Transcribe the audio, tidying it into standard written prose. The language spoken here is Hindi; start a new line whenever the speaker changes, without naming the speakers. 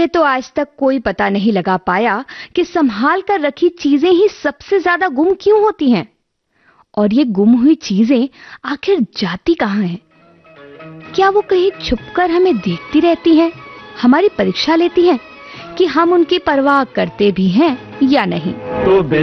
इसीलिए तो आज तक कोई पता नहीं लगा पाया कि संभाल कर रखी चीजें ही सबसे ज्यादा गुम क्यों होती हैं। और ये गुम हुई चीजें आखिर जाती कहाँ हैं? क्या वो कहीं छुपकर हमें देखती रहती हैं, हमारी परीक्षा लेती हैं कि हम उनकी परवाह करते भी हैं या नहीं?
तो